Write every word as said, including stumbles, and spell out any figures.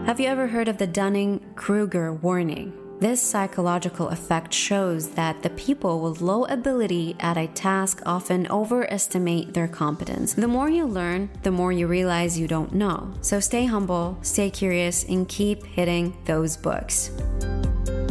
Have you ever heard of the Dunning-Kruger warning? This psychological effect shows that the people with low ability at a task often overestimate their competence. The more you learn, the more you realize you don't know. So stay humble, stay curious, and keep hitting those books.